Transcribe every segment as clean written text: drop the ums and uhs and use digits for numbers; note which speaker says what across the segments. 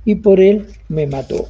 Speaker 1: y por él me mató.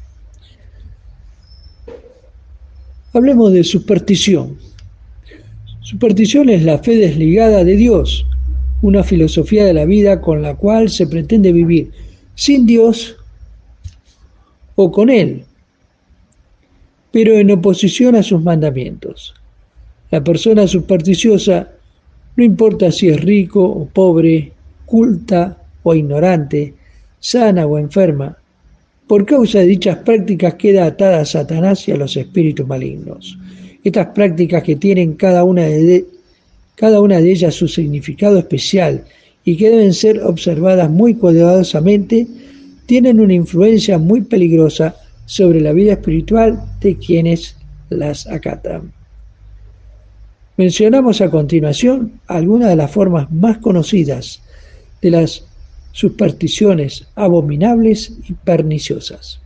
Speaker 1: Hablemos de superstición. Superstición es la fe desligada de Dios, una filosofía de la vida con la cual se pretende vivir sin Dios o con Él, pero en oposición a sus mandamientos. La persona supersticiosa, no importa si es rico o pobre, culta o ignorante, sana o enferma, por causa de dichas prácticas queda atada a Satanás y a los espíritus malignos. Estas prácticas que tienen cada una de ellas su significado especial y que deben ser observadas muy cuidadosamente, tienen una influencia muy peligrosa sobre la vida espiritual de quienes las acatan. Mencionamos a continuación algunas de las formas más conocidas de las supersticiones abominables y perniciosas.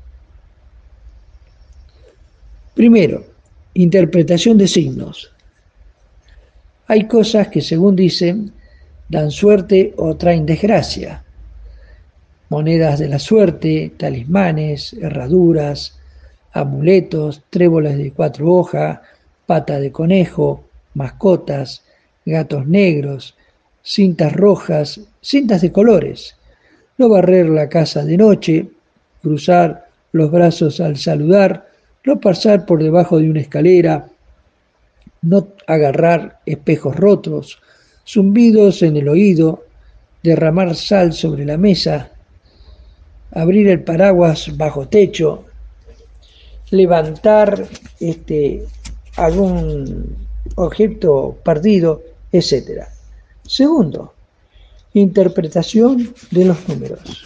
Speaker 1: Primero, interpretación de signos. Hay cosas que, según dicen, dan suerte o traen desgracia. Monedas de la suerte, talismanes, herraduras, amuletos, tréboles de 4 hojas, pata de conejo, mascotas, gatos negros, cintas rojas, cintas de colores, no barrer la casa de noche, cruzar los brazos al saludar, no pasar por debajo de una escalera, no agarrar espejos rotos, zumbidos en el oído, derramar sal sobre la mesa, abrir el paraguas bajo techo, levantar algún objeto perdido, etc. Segundo, interpretación de los números.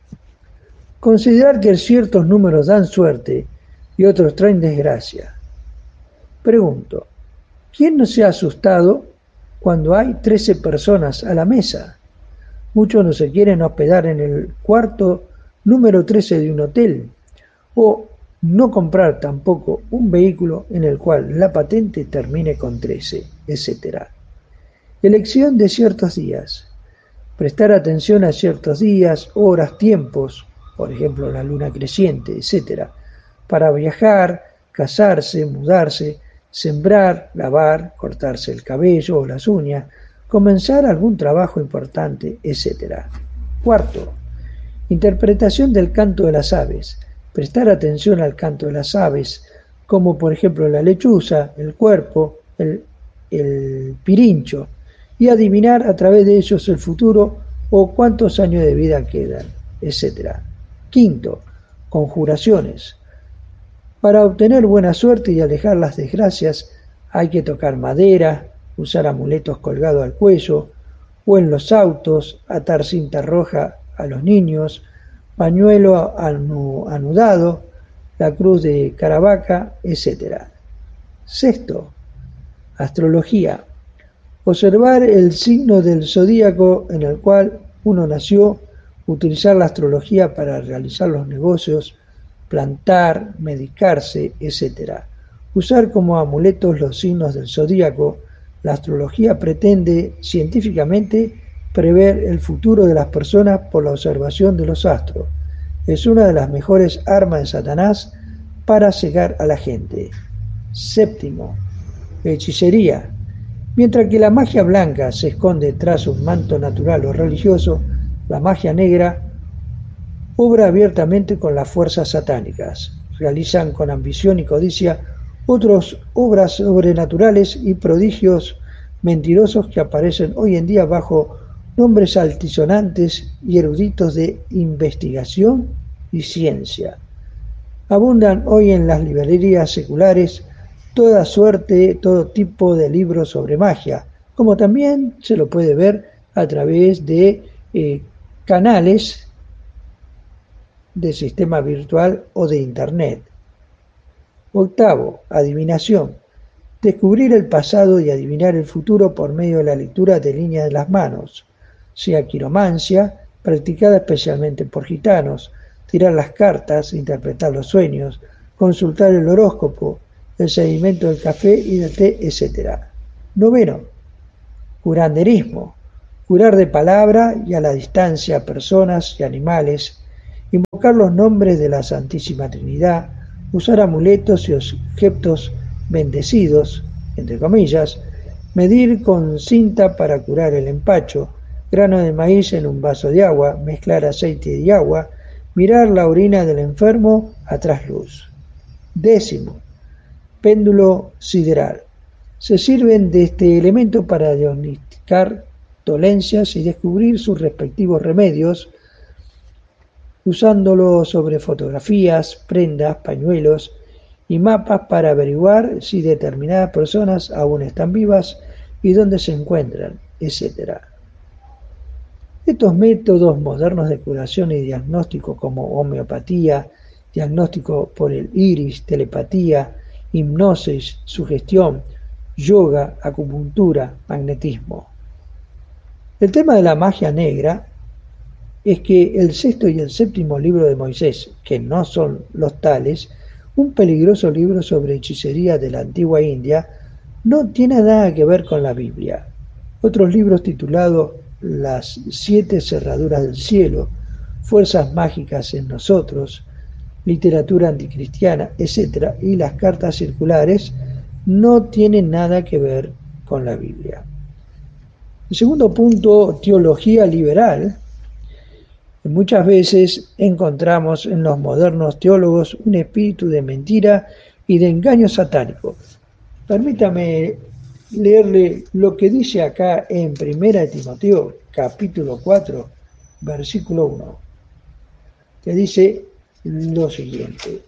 Speaker 1: Considerar que ciertos números dan suerte y otros traen desgracia. Pregunto, ¿quién no se ha asustado cuando hay 13 personas a la mesa? Muchos no se quieren hospedar en el cuarto número 13 de un hotel, o no comprar tampoco un vehículo en el cual la patente termine con 13, etc. Elección de ciertos días. Prestar atención a ciertos días, horas, tiempos, por ejemplo la luna creciente, etc. Para viajar, casarse, mudarse, sembrar, lavar, cortarse el cabello o las uñas, comenzar algún trabajo importante, etc. Cuarto, interpretación del canto de las aves. Prestar atención al canto de las aves, como por ejemplo la lechuza, el cuerpo, el pirincho, y adivinar a través de ellos el futuro o cuántos años de vida quedan, etc. Quinto, conjuraciones. Para obtener buena suerte y alejar las desgracias, hay que tocar madera, usar amuletos colgados al cuello, o en los autos, atar cinta roja a los niños, pañuelo anudado, la cruz de Caravaca, etc. Sexto, astrología. Observar el signo del zodíaco en el cual uno nació, utilizar la astrología para realizar los negocios, plantar, medicarse, etc. Usar como amuletos los signos del zodíaco. La astrología pretende científicamente prever el futuro de las personas por la observación de los astros. Es una de las mejores armas de Satanás para cegar a la gente. Séptimo, hechicería. Mientras que la magia blanca se esconde tras un manto natural o religioso, la magia negra obra abiertamente con las fuerzas satánicas. Realizan con ambición y codicia otras obras sobrenaturales y prodigios mentirosos que aparecen hoy en día bajo nombres altisonantes y eruditos de investigación y ciencia. Abundan hoy en las librerías seculares toda suerte, todo tipo de libros sobre magia, como también se lo puede ver a través de canales de sistema virtual o de internet. Octavo, adivinación. Descubrir el pasado y adivinar el futuro por medio de la lectura de líneas de las manos, sea quiromancia, practicada especialmente por gitanos, tirar las cartas, interpretar los sueños, consultar el horóscopo, el seguimiento del café y del té, etc. Noveno, curanderismo. Curar de palabra y a la distancia a personas y animales, invocar los nombres de la Santísima Trinidad, usar amuletos y objetos bendecidos, entre comillas, medir con cinta para curar el empacho, grano de maíz en un vaso de agua, mezclar aceite y agua, mirar la orina del enfermo a trasluz. 10. Péndulo sideral. Se sirven de este elemento para diagnosticar dolencias y descubrir sus respectivos remedios, usándolo sobre fotografías, prendas, pañuelos y mapas para averiguar si determinadas personas aún están vivas y dónde se encuentran, etc. Estos métodos modernos de curación y diagnóstico como homeopatía, diagnóstico por el iris, telepatía, hipnosis, sugestión, yoga, acupuntura, magnetismo. El tema de la magia negra es que el sexto y el séptimo libro de Moisés, que no son los tales, un peligroso libro sobre hechicería de la antigua India, no tiene nada que ver con la Biblia. Otros libros titulados Las 7 cerraduras del cielo, Fuerzas mágicas en nosotros, Literatura anticristiana, etc., y las cartas circulares no tienen nada que ver con la Biblia. El segundo punto, teología liberal. Muchas veces encontramos en los modernos teólogos un espíritu de mentira y de engaño satánico. Permítame leerle lo que dice acá en 1 Timoteo, capítulo 4, versículo 1, que dice lo siguiente.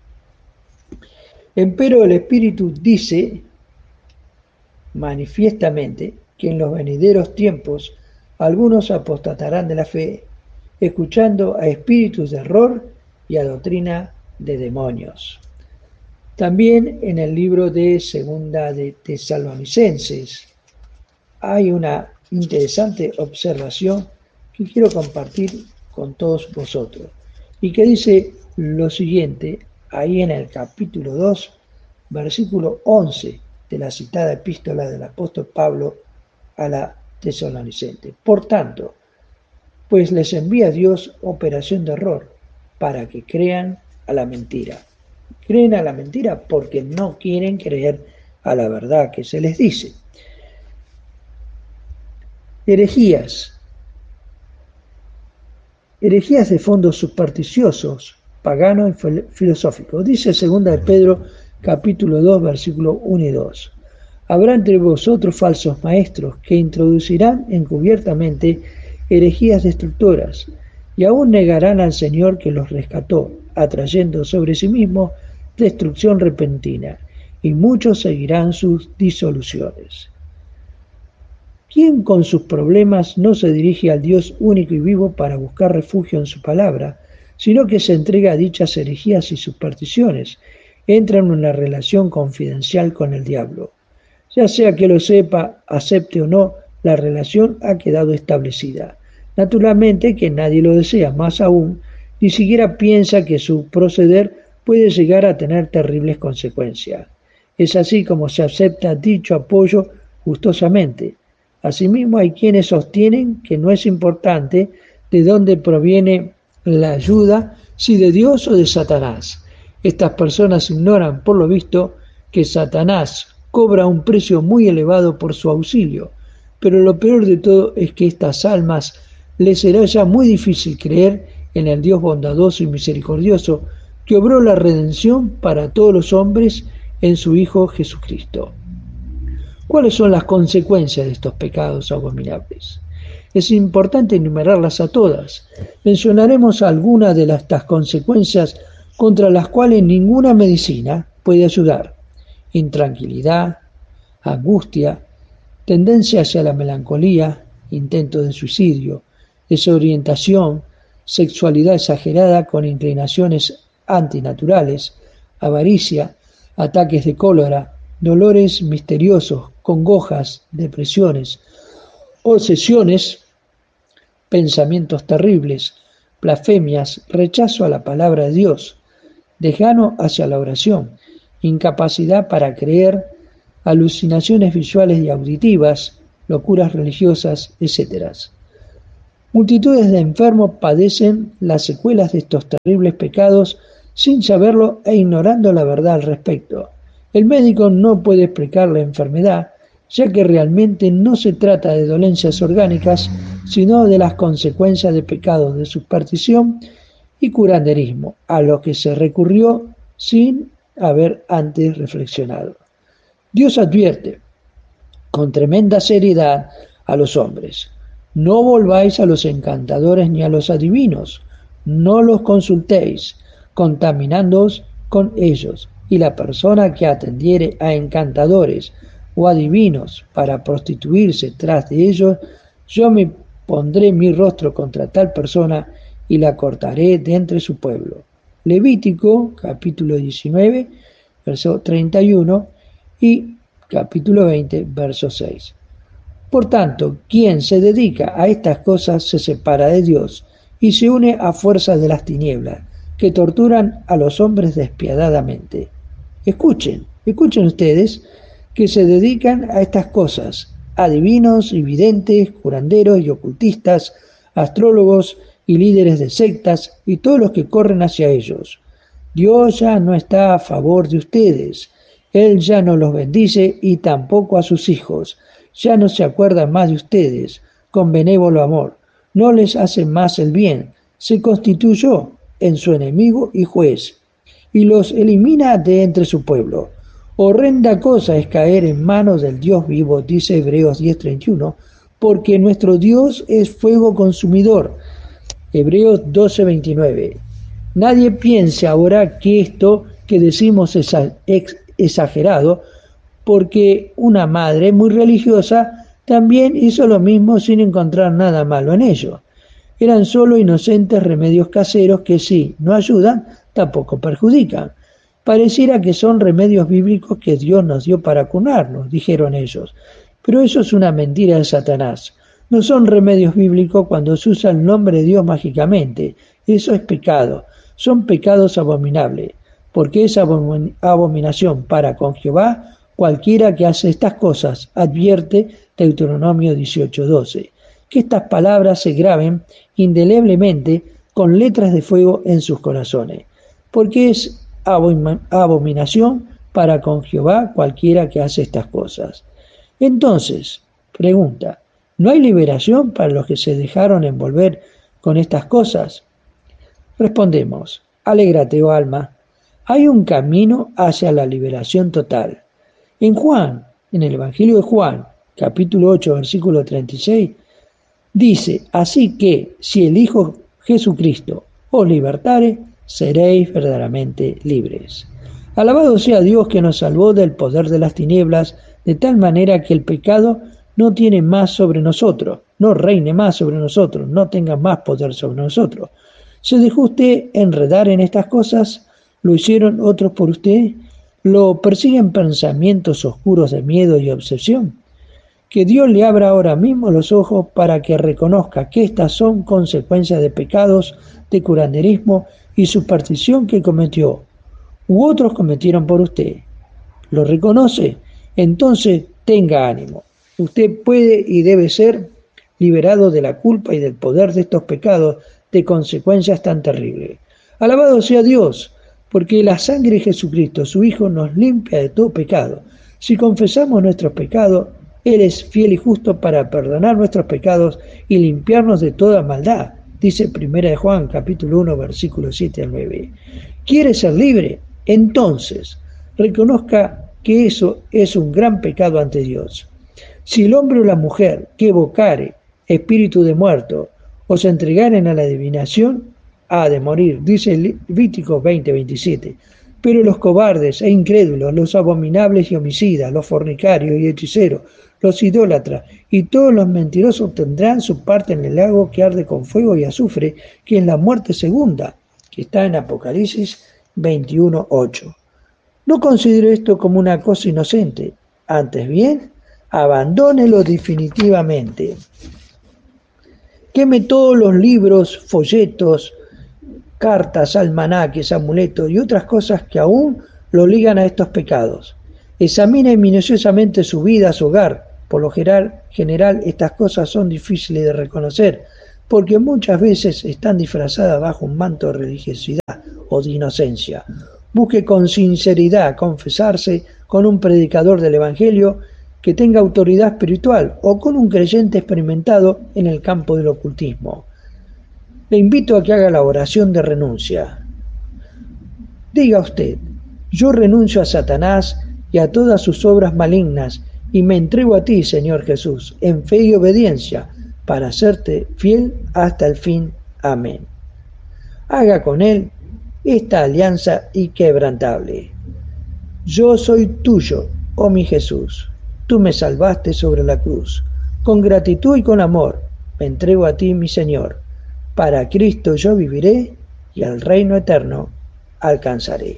Speaker 1: Empero el Espíritu dice manifiestamente que en los venideros tiempos algunos apostatarán de la fe, escuchando a espíritus de error y a doctrina de demonios. También en el libro de Segunda de Tesalonicenses hay una interesante observación que quiero compartir con todos vosotros y que dice lo siguiente ahí en el capítulo 2, versículo 11 de la citada epístola del apóstol Pablo a la Tesalonicenses. Por tanto, pues les envía Dios operación de error para que crean a la mentira. Creen a la mentira porque no quieren creer a la verdad que se les dice. Herejías. Herejías de fondos supersticiosos, paganos y filosóficos. Dice 2 de Pedro, capítulo 2, versículos 1 y 2. Habrá entre vosotros falsos maestros que introducirán encubiertamente herejías destructoras y aún negarán al Señor que los rescató, atrayendo sobre sí mismo destrucción repentina, y muchos seguirán sus disoluciones. ¿Quién con sus problemas no se dirige al Dios único y vivo para buscar refugio en su palabra, sino que se entrega a dichas herejías y supersticiones, entra en una relación confidencial con el diablo? Ya sea que lo sepa, acepte o no, la relación ha quedado establecida. Naturalmente que nadie lo desea, más aún, ni siquiera piensa que su proceder puede llegar a tener terribles consecuencias. Es así como se acepta dicho apoyo gustosamente. Asimismo, hay quienes sostienen que no es importante de dónde proviene la ayuda, si de Dios o de Satanás. Estas personas ignoran, por lo visto, que Satanás cobra un precio muy elevado por su auxilio, pero lo peor de todo es que a estas almas les será ya muy difícil creer en el Dios bondadoso y misericordioso que obró la redención para todos los hombres en su Hijo Jesucristo. ¿Cuáles son las consecuencias de estos pecados abominables? Es importante enumerarlas a todas. Mencionaremos algunas de estas consecuencias contra las cuales ninguna medicina puede ayudar. Intranquilidad, angustia, tendencia hacia la melancolía, intento de suicidio, desorientación, sexualidad exagerada con inclinaciones antinaturales, avaricia, ataques de cólera, dolores misteriosos, congojas, depresiones, obsesiones, pensamientos terribles, blasfemias, rechazo a la palabra de Dios, desgano hacia la oración, incapacidad para creer, alucinaciones visuales y auditivas, locuras religiosas, etc. Multitudes de enfermos padecen las secuelas de estos terribles pecados sin saberlo e ignorando la verdad al respecto. El médico no puede explicar la enfermedad, ya que realmente no se trata de dolencias orgánicas, sino de las consecuencias de pecados de superstición y curanderismo, a los que se recurrió sin haber antes reflexionado. Dios advierte con tremenda seriedad a los hombres: no volváis a los encantadores ni a los adivinos, no los consultéis, contaminándoos con ellos, y la persona que atendiere a encantadores o adivinos para prostituirse tras de ellos, yo me pondré mi rostro contra tal persona y la cortaré de entre su pueblo. Levítico, capítulo 19, verso 31 y capítulo 20, verso 6. Por tanto, quien se dedica a estas cosas se separa de Dios y se une a fuerzas de las tinieblas, que torturan a los hombres despiadadamente. Escuchen ustedes que se dedican a estas cosas, adivinos y videntes, curanderos y ocultistas, astrólogos y líderes de sectas y todos los que corren hacia ellos. Dios ya no está a favor de ustedes. Él ya no los bendice y tampoco a sus hijos. Ya no se acuerda más de ustedes con benévolo amor. No les hace más el bien. Se constituyó en su enemigo y juez, y los elimina de entre su pueblo. Horrenda cosa es caer en manos del Dios vivo, dice Hebreos 10:31, porque nuestro Dios es fuego consumidor. Hebreos 12:29. Nadie piense ahora que esto que decimos es exagerado, porque una madre muy religiosa también hizo lo mismo sin encontrar nada malo en ello. Eran solo inocentes remedios caseros que si no ayudan, tampoco perjudican. Pareciera que son remedios bíblicos que Dios nos dio para curarnos, dijeron ellos. Pero eso es una mentira de Satanás. No son remedios bíblicos cuando se usa el nombre de Dios mágicamente. Eso es pecado. Son pecados abominables, porque es abominación para con Jehová cualquiera que hace estas cosas, advierte Deuteronomio 18:12. Que estas palabras se graben indeleblemente con letras de fuego en sus corazones, porque es abominación para con Jehová cualquiera que hace estas cosas. Entonces, pregunta, ¿no hay liberación para los que se dejaron envolver con estas cosas? Respondemos, alégrate, oh alma, hay un camino hacia la liberación total. En el Evangelio de Juan, capítulo 8, versículo 36, dice, así que si el Hijo Jesucristo os libertare, seréis verdaderamente libres. Alabado sea Dios que nos salvó del poder de las tinieblas, de tal manera que el pecado no tiene más sobre nosotros, no reine más sobre nosotros, no tenga más poder sobre nosotros. ¿Se dejó usted enredar en estas cosas? ¿Lo hicieron otros por usted? ¿Lo persiguen pensamientos oscuros de miedo y obsesión? Que Dios le abra ahora mismo los ojos para que reconozca que estas son consecuencias de pecados, de curanderismo y superstición que cometió u otros cometieron por usted. ¿Lo reconoce? Entonces tenga ánimo. Usted puede y debe ser liberado de la culpa y del poder de estos pecados de consecuencias tan terribles. Alabado sea Dios, porque la sangre de Jesucristo, su Hijo, nos limpia de todo pecado. Si confesamos nuestros pecados, Él es fiel y justo para perdonar nuestros pecados y limpiarnos de toda maldad, dice 1 Juan capítulo 1, versículos 7 al 9. ¿Quiere ser libre? Entonces, reconozca que eso es un gran pecado ante Dios. Si el hombre o la mujer que evocare espíritu de muerto o se entregaren a la adivinación, ha de morir, dice Levítico 20:27. Pero los cobardes e incrédulos, los abominables y homicidas, los fornicarios y hechiceros, los idólatras y todos los mentirosos tendrán su parte en el lago que arde con fuego y azufre, que es la muerte segunda, que está en Apocalipsis 21:8. No considere esto como una cosa inocente, antes bien, abandónelo definitivamente. Queme todos los libros, folletos, cartas, almanaques, amuletos y otras cosas que aún lo ligan a estos pecados. Examine minuciosamente su vida, su hogar. Por lo general estas cosas son difíciles de reconocer, porque muchas veces están disfrazadas bajo un manto de religiosidad o de inocencia. Busque con sinceridad confesarse con un predicador del Evangelio que tenga autoridad espiritual o con un creyente experimentado en el campo del ocultismo. Le invito a que haga la oración de renuncia. Diga usted: yo renuncio a Satanás y a todas sus obras malignas y me entrego a ti, Señor Jesús, en fe y obediencia, para serte fiel hasta el fin. Amén. Haga con él esta alianza inquebrantable. Yo soy tuyo, oh mi Jesús. Tú me salvaste sobre la cruz. Con gratitud y con amor me entrego a ti, mi Señor. Para Cristo yo viviré y al reino eterno alcanzaré.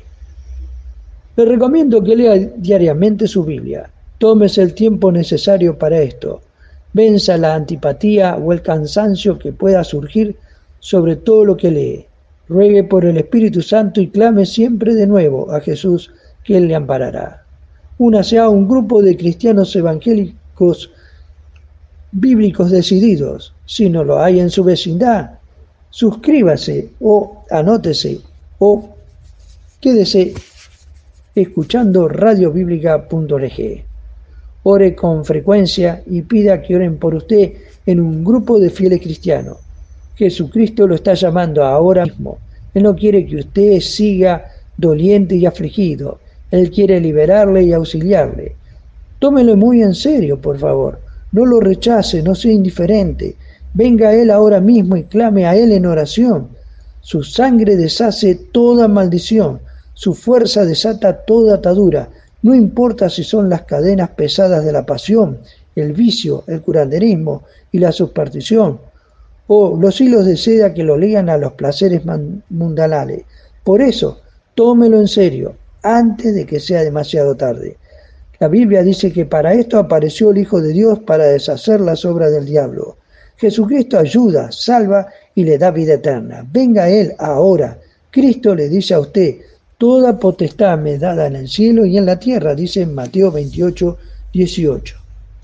Speaker 1: Le recomiendo que lea diariamente su Biblia. Tómese el tiempo necesario para esto. Venza la antipatía o el cansancio que pueda surgir sobre todo lo que lee. Ruegue por el Espíritu Santo y clame siempre de nuevo a Jesús, que Él le amparará. Únase a un grupo de cristianos evangélicos bíblicos decididos. Si no lo hay en su vecindad, suscríbase o anótese o quédese escuchando radiobiblica.org. Ore con frecuencia y pida que oren por usted en un grupo de fieles cristianos. Jesucristo lo está llamando ahora mismo. Él no quiere que usted siga doliente y afligido. Él quiere liberarle y auxiliarle. Tómelo muy en serio, por favor. No lo rechace, no sea indiferente. Venga a Él ahora mismo y clame a Él en oración. Su sangre deshace toda maldición. Su fuerza desata toda atadura. No importa si son las cadenas pesadas de la pasión, el vicio, el curanderismo y la superstición, o los hilos de seda que lo ligan a los placeres mundanales. Por eso, tómelo en serio, antes de que sea demasiado tarde. La Biblia dice que para esto apareció el Hijo de Dios, para deshacer las obras del diablo. Jesucristo ayuda, salva y le da vida eterna. Venga a Él ahora. Cristo le dice a usted: toda potestad me es dada en el cielo y en la tierra, dice en Mateo 28, 18.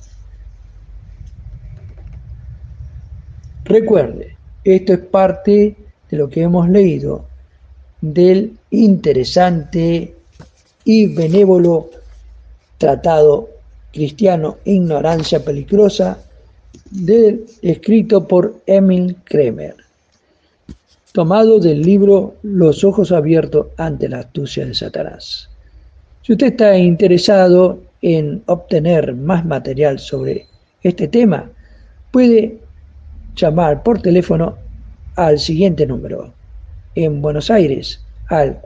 Speaker 1: Recuerde, esto es parte de lo que hemos leído del interesante y benévolo tratado cristiano Ignorancia Peligrosa, escrito por Emil Kremer, tomado del libro Los ojos abiertos ante la astucia de Satanás. Si usted está interesado en obtener más material sobre este tema, puede llamar por teléfono al siguiente número. En Buenos Aires, al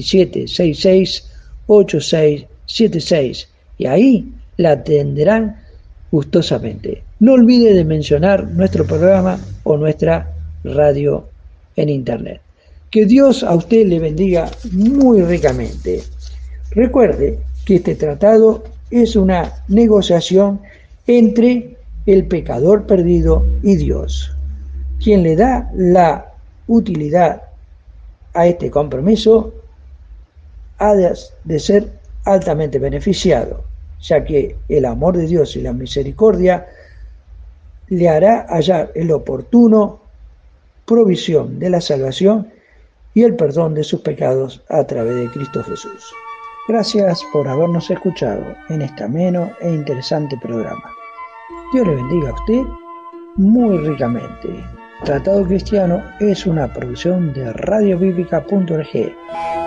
Speaker 1: 4766-8676, y ahí la atenderán gustosamente. No olvide de mencionar nuestro programa o nuestra radio en internet. Que Dios a usted le bendiga muy ricamente. Recuerde que este tratado es una negociación entre el pecador perdido y Dios. Quien le da la utilidad a este compromiso ha de ser altamente beneficiado, ya que el amor de Dios y la misericordia le hará hallar el oportuno provisión de la salvación y el perdón de sus pecados a través de Cristo Jesús. Gracias por habernos escuchado en este ameno e interesante programa. Dios le bendiga a usted muy ricamente. Tratado Cristiano es una producción de radiobiblica.org.